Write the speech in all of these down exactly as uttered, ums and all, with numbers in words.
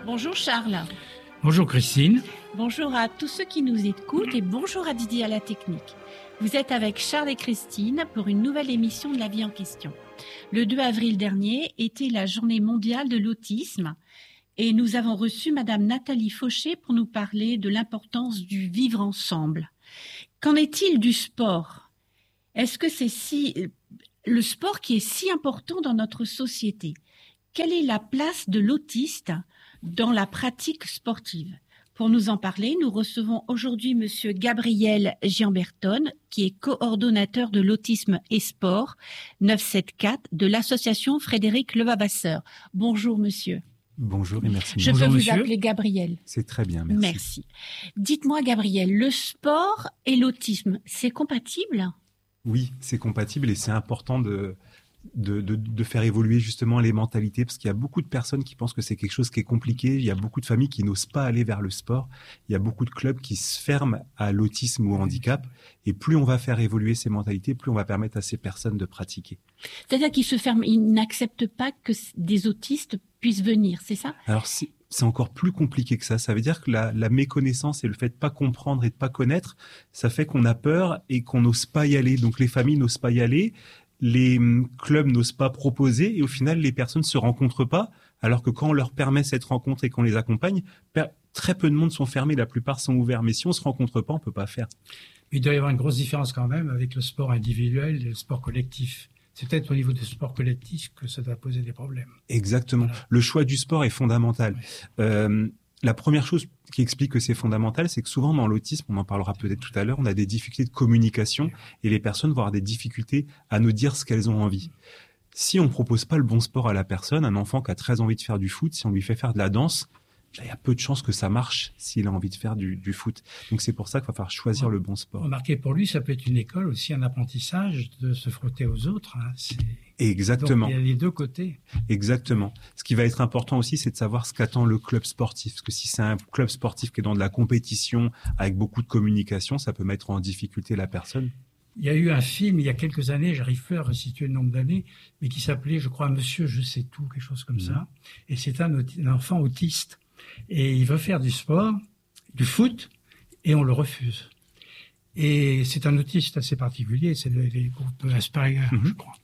Bonjour Charles. Bonjour Christine. Bonjour à tous ceux qui nous écoutent et bonjour à Didier à la technique. Vous êtes avec Charles et Christine pour une nouvelle émission de La Vie en question. Le deux avril dernier était la journée mondiale de l'autisme et nous avons reçu Madame Nathalie Fauché pour nous parler de l'importance du vivre ensemble. Qu'en est-il du sport ? Est-ce que c'est si le sport qui est si important dans notre société ? Quelle est la place de l'autiste dans la pratique sportive ? Pour nous en parler, nous recevons aujourd'hui Monsieur Gabriel Giambertone, qui est coordonnateur de l'autisme et sport neuf cent soixante-quatorze de l'association Frédéric Levavasseur. Bonjour monsieur. Bonjour et merci. Je Bonjour, peux monsieur. vous appeler Gabriel. C'est très bien, merci. Merci. Dites-moi Gabriel, le sport et l'autisme, c'est compatible ? Oui, c'est compatible et c'est important de, de, de, de faire évoluer justement les mentalités parce qu'il y a beaucoup de personnes qui pensent que c'est quelque chose qui est compliqué. Il y a beaucoup de familles qui n'osent pas aller vers le sport. Il y a beaucoup de clubs qui se ferment à l'autisme ou au handicap. Et plus on va faire évoluer ces mentalités, plus on va permettre à ces personnes de pratiquer. C'est-à-dire qu'ils se ferment, ils n'acceptent pas que des autistes puissent venir, c'est ça ? Alors, c'est, c'est encore plus compliqué que ça. Ça veut dire que la, la méconnaissance et le fait de pas comprendre et de pas connaître, ça fait qu'on a peur et qu'on n'ose pas y aller. Donc, les familles n'osent pas y aller, les clubs n'osent pas proposer et au final, les personnes se rencontrent pas. Alors que quand on leur permet cette rencontre et qu'on les accompagne, per- très peu de monde sont fermés, la plupart sont ouverts. Mais si on se rencontre pas, on peut pas faire. Il doit y avoir une grosse différence quand même avec le sport individuel et le sport collectif. C'est peut-être au niveau du sport collectif que ça doit poser des problèmes. Exactement. Voilà. Le choix du sport est fondamental. Oui. Euh, la première chose qui explique que c'est fondamental, c'est que souvent dans l'autisme, on en parlera peut-être tout à l'heure, on a des difficultés de communication et les personnes vont avoir des difficultés à nous dire ce qu'elles ont envie. Si on propose pas le bon sport à la personne, un enfant qui a très envie de faire du foot, si on lui fait faire de la danse, il y a peu de chances que ça marche s'il a envie de faire du, du foot. Donc c'est pour ça qu'il va falloir choisir le bon sport. Remarquez, pour lui, ça peut être une école aussi, un apprentissage de se frotter aux autres. Hein. C'est... Exactement. Donc, il y a les deux côtés. Exactement. Ce qui va être important aussi, c'est de savoir ce qu'attend le club sportif. Parce que si c'est un club sportif qui est dans de la compétition, avec beaucoup de communication, ça peut mettre en difficulté la personne. Il y a eu un film il y a quelques années, j'arrive pas à resituer le nombre d'années, mais qui s'appelait, je crois, Monsieur Je sais tout, quelque chose comme mmh. ça. Et c'est un, auti- un enfant autiste. Et il veut faire du sport, du foot, et on le refuse. Et c'est un autiste assez particulier, c'est les, les groupes Asperger, mmh. je crois.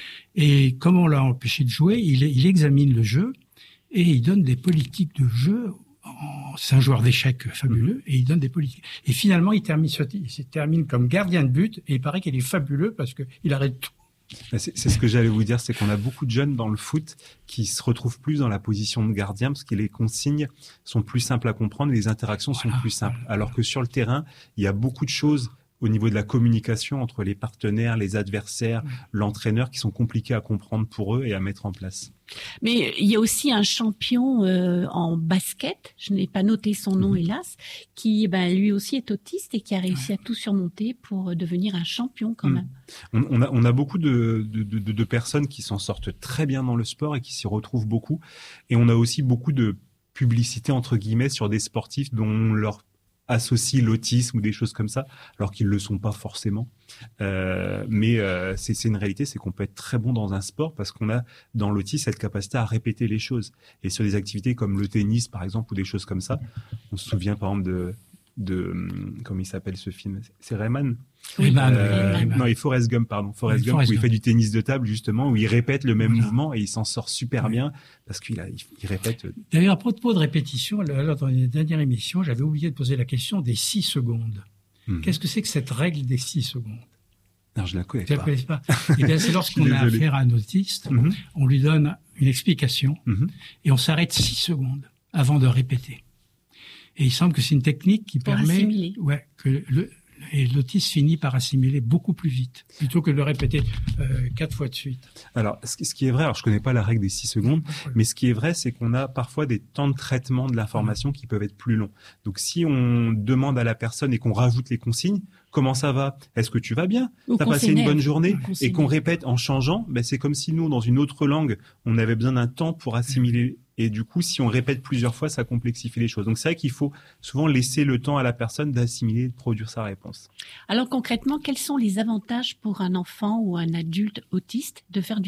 Et comme on l'a empêché de jouer, il, il examine le jeu et il donne des politiques de jeu. En, c'est un joueur d'échecs fabuleux, mmh. et il donne des politiques. Et finalement, il termine, il se termine comme gardien de but, et il paraît qu'il est fabuleux parce qu'il arrête tout. C'est, c'est ce que j'allais vous dire, c'est qu'on a beaucoup de jeunes dans le foot qui se retrouvent plus dans la position de gardien parce que les consignes sont plus simples à comprendre et les interactions voilà, sont plus simples. Voilà. Alors que sur le terrain, il y a beaucoup de choses au niveau de la communication entre les partenaires, les adversaires, mmh. l'entraîneur qui sont compliquées à comprendre pour eux et à mettre en place. Mais il y a aussi un champion euh, en basket, je n'ai pas noté son nom mmh. hélas, qui ben, lui aussi est autiste et qui a réussi à tout surmonter pour devenir un champion quand mmh. même. On, on, a, on a beaucoup de, de, de, de personnes qui s'en sortent très bien dans le sport et qui s'y retrouvent beaucoup. Et on a aussi beaucoup de publicité entre guillemets sur des sportifs dont on leur associe l'autisme ou des choses comme ça, alors qu'ils le sont pas forcément. Euh, mais euh, c'est, c'est une réalité, c'est qu'on peut être très bon dans un sport parce qu'on a dans l'autisme cette capacité à répéter les choses. Et sur des activités comme le tennis, par exemple, ou des choses comme ça, on se souvient par exemple de, de comment il s'appelle ce film ? C'est Rayman ? Rayman, euh, Rayman. Non, il Forrest Gump, pardon. Forrest oui, Gump, Forrest où il Gump. fait du tennis de table, justement, où il répète le même voilà. mouvement et il s'en sort super oui. bien parce qu'il a, il, il répète. D'ailleurs, à propos de répétition, lors de la dernière émission, j'avais oublié de poser la question des six secondes. Mmh. Qu'est-ce que c'est que cette règle des six secondes ? Non, je la connais Vous pas. la connaissez pas. Eh bien, c'est lorsqu'on a affaire à un autiste, mmh. on lui donne une explication mmh. et on s'arrête six secondes avant de répéter. Et il semble que c'est une technique qui Pour permet, assimiler. ouais, que le et l'autiste finit par assimiler beaucoup plus vite, plutôt que de le répéter euh, quatre fois de suite. Alors, ce qui est vrai, alors je connais pas la règle des six secondes, mais ce qui est vrai, c'est qu'on a parfois des temps de traitement de l'information qui peuvent être plus longs. Donc, si on demande à la personne et qu'on rajoute les consignes, comment ça va ? Est-ce que tu vas bien ? T'as passé une bonne journée ? Et qu'on répète en changeant, ben c'est comme si nous, dans une autre langue, on avait besoin d'un temps pour assimiler. Et du coup, si on répète plusieurs fois, ça complexifie les choses. Donc, c'est vrai qu'il faut souvent laisser le temps à la personne d'assimiler et de produire sa réponse. Alors, concrètement, quels sont les avantages pour un enfant ou un adulte autiste de faire du sport ?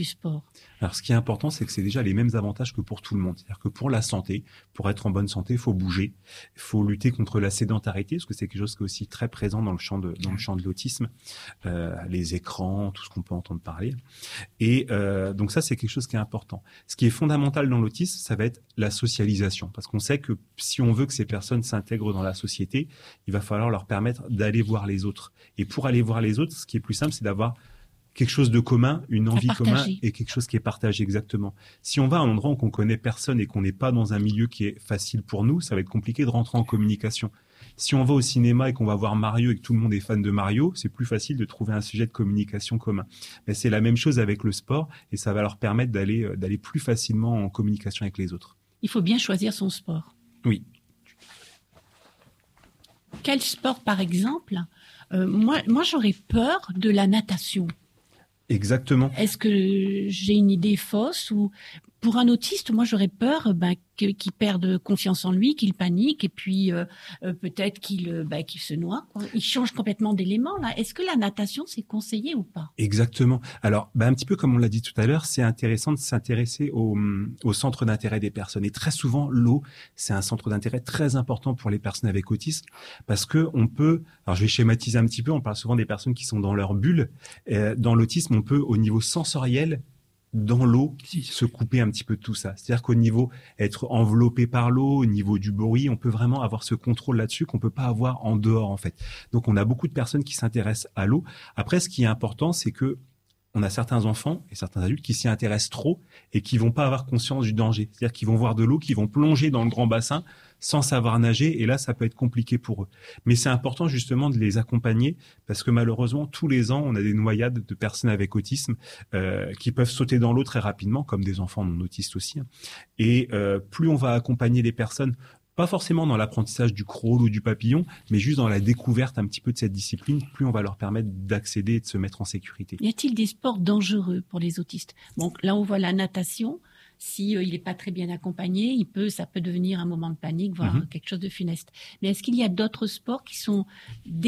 Alors, ce qui est important, c'est que c'est déjà les mêmes avantages que pour tout le monde. C'est-à-dire que pour la santé, pour être en bonne santé, il faut bouger, il faut lutter contre la sédentarité, parce que c'est quelque chose qui est aussi très présent dans le champ de, dans le champ de l'autisme, euh, les écrans, tout ce qu'on peut entendre parler. Et euh, donc ça, c'est quelque chose qui est important. Ce qui est fondamental dans l'autisme, ça va être la socialisation, parce qu'on sait que si on veut que ces personnes s'intègrent dans la société, il va falloir leur permettre d'aller voir les autres. Et pour aller voir les autres, ce qui est plus simple, c'est d'avoir quelque chose de commun, une envie commune et quelque chose qui est partagé exactement. Si on va à un endroit où on connaît personne et qu'on n'est pas dans un milieu qui est facile pour nous, ça va être compliqué de rentrer en communication. Si on va au cinéma et qu'on va voir Mario et que tout le monde est fan de Mario, c'est plus facile de trouver un sujet de communication commun. Mais c'est la même chose avec le sport et ça va leur permettre d'aller, d'aller plus facilement en communication avec les autres. Il faut bien choisir son sport. Oui. Quel sport, par exemple ? euh, Moi, moi, j'aurais peur de la natation. Exactement. Est-ce que j'ai une idée fausse ou pour un autiste, moi j'aurais peur ben, qu'il perde confiance en lui, qu'il panique et puis euh, euh, peut-être qu'il, ben, qu'il se noie, quoi. Il change complètement d'élément là. Est-ce que la natation c'est conseillé ou pas ? Exactement. Alors ben, un petit peu comme on l'a dit tout à l'heure, c'est intéressant de s'intéresser au, au centre d'intérêt des personnes. Et très souvent, l'eau, c'est un centre d'intérêt très important pour les personnes avec autisme parce que on peut, alors je vais schématiser un petit peu, on parle souvent des personnes qui sont dans leur bulle. Euh, dans l'autisme, on peut au niveau sensoriel dans l'eau, se couper un petit peu de tout ça. C'est-à-dire qu'au niveau être enveloppé par l'eau, au niveau du bruit, on peut vraiment avoir ce contrôle là-dessus qu'on peut pas avoir en dehors, en fait. Donc, on a beaucoup de personnes qui s'intéressent à l'eau. Après, ce qui est important, c'est que on a certains enfants et certains adultes qui s'y intéressent trop et qui vont pas avoir conscience du danger. C'est-à-dire qu'ils vont voir de l'eau, qui vont plonger dans le grand bassin sans savoir nager. Et là, ça peut être compliqué pour eux. Mais c'est important justement de les accompagner parce que malheureusement, tous les ans, on a des noyades de personnes avec autisme euh, qui peuvent sauter dans l'eau très rapidement, comme des enfants non autistes aussi. Et euh, plus on va accompagner les personnes, pas forcément dans l'apprentissage du crawl ou du papillon, mais juste dans la découverte un petit peu de cette discipline, plus on va leur permettre d'accéder et de se mettre en sécurité. Y a-t-il des sports dangereux pour les autistes ? Bon, là, on voit la natation. Si euh, il n'est pas très bien accompagné, il peut, ça peut devenir un moment de panique, voire mm-hmm. quelque chose de funeste. Mais est-ce qu'il y a d'autres sports qui sont déconseillés ?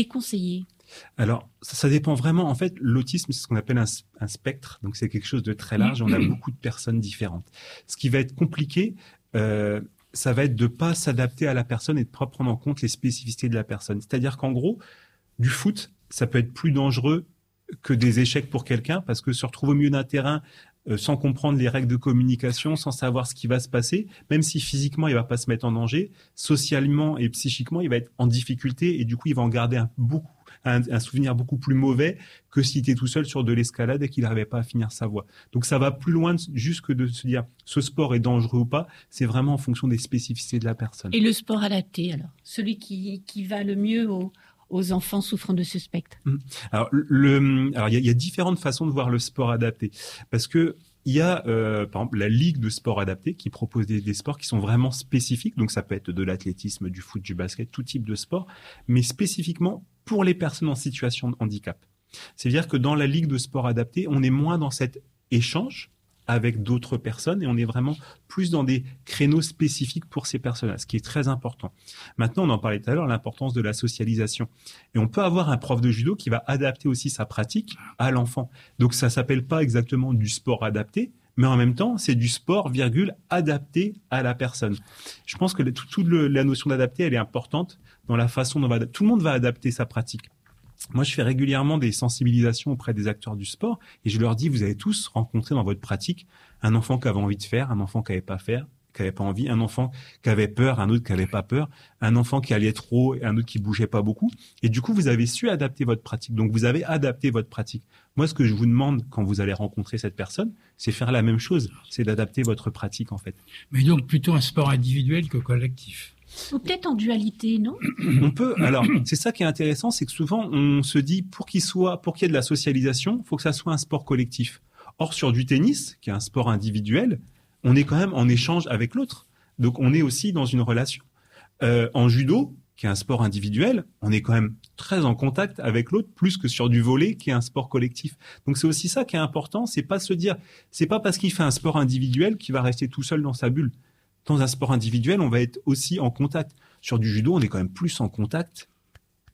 Alors, ça, ça dépend vraiment. En fait, l'autisme, c'est ce qu'on appelle un, un spectre. Donc, c'est quelque chose de très large. On a beaucoup de personnes différentes. Ce qui va être compliqué, euh, ça va être de pas s'adapter à la personne et de pas prendre en compte les spécificités de la personne. C'est-à-dire qu'en gros, du foot, ça peut être plus dangereux que des échecs pour quelqu'un parce que se retrouver au milieu d'un terrain euh, sans comprendre les règles de communication, sans savoir ce qui va se passer, même si physiquement il va pas se mettre en danger, socialement et psychiquement il va être en difficulté et du coup il va en garder un beaucoup Un, un souvenir beaucoup plus mauvais que s'il était tout seul sur de l'escalade et qu'il n'arrivait pas à finir sa voie. Donc ça va plus loin de, juste que de se dire ce sport est dangereux ou pas, c'est vraiment en fonction des spécificités de la personne. Et le sport adapté alors, celui qui, qui va le mieux aux, aux enfants souffrant de ce spectre. Alors le, alors il y a, il y a différentes façons de voir le sport adapté parce que il y a, euh, par exemple, la Ligue de sport adapté qui propose des, des sports qui sont vraiment spécifiques. Donc, ça peut être de l'athlétisme, du foot, du basket, tout type de sport, mais spécifiquement pour les personnes en situation de handicap. C'est-à-dire que dans la Ligue de sport adapté, on est moins dans cet échange avec d'autres personnes et on est vraiment plus dans des créneaux spécifiques pour ces personnes-là, ce qui est très important. Maintenant, on en parlait tout à l'heure, l'importance de la socialisation. Et on peut avoir un prof de judo qui va adapter aussi sa pratique à l'enfant. Donc, ça s'appelle pas exactement du sport adapté, mais en même temps, c'est du sport, virgule, adapté à la personne. Je pense que toute tout la notion d'adapté, elle est importante dans la façon dont on va adapter. Tout le monde va adapter sa pratique. Moi, je fais régulièrement des sensibilisations auprès des acteurs du sport et je leur dis, vous avez tous rencontré dans votre pratique un enfant qui avait envie de faire, un enfant qui n'avait pas faire, qui n'avait pas envie, un enfant qui avait peur, un autre qui n'avait pas peur, un enfant qui allait trop et un autre qui bougeait pas beaucoup. Et du coup, vous avez su adapter votre pratique. Donc, vous avez adapté votre pratique. Moi, ce que je vous demande quand vous allez rencontrer cette personne, c'est faire la même chose. C'est d'adapter votre pratique, en fait. Mais donc, plutôt un sport individuel que collectif. Ou peut-être en dualité, non ? On peut. Alors, c'est ça qui est intéressant, c'est que souvent, on se dit, pour qu'il soit, pour qu'il y ait de la socialisation, il faut que ça soit un sport collectif. Or, sur du tennis, qui est un sport individuel, on est quand même en échange avec l'autre. Donc, on est aussi dans une relation. Euh, en judo, qui est un sport individuel, on est quand même très en contact avec l'autre, plus que sur du volley, qui est un sport collectif. Donc, c'est aussi ça qui est important, c'est pas se dire, c'est pas parce qu'il fait un sport individuel qu'il va rester tout seul dans sa bulle. Dans un sport individuel, on va être aussi en contact. Sur du judo, on est quand même plus en contact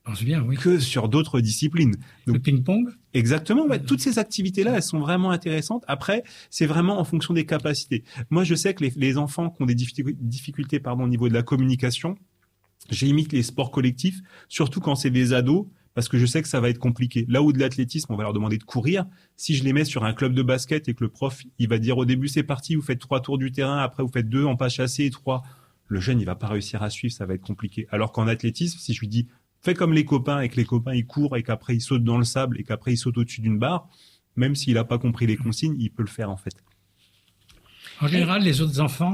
pense bien, oui. que sur d'autres disciplines. Donc, le ping-pong. Exactement. Ouais, toutes ces activités-là, elles sont vraiment intéressantes. Après, c'est vraiment en fonction des capacités. Moi, je sais que les, les enfants qui ont des difficultés, pardon, au niveau de la communication, j'imite les sports collectifs, surtout quand c'est des ados, parce que je sais que ça va être compliqué. Là où de l'athlétisme, on va leur demander de courir. Si je les mets sur un club de basket et que le prof, il va dire au début, c'est parti, vous faites trois tours du terrain, après vous faites deux en pas chassé et trois, le jeune, il va pas réussir à suivre, ça va être compliqué. Alors qu'en athlétisme, si je lui dis, fais comme les copains et que les copains, ils courent et qu'après ils sautent dans le sable et qu'après ils sautent au-dessus d'une barre, même s'il a pas compris les consignes, il peut le faire, en fait. En général, les autres enfants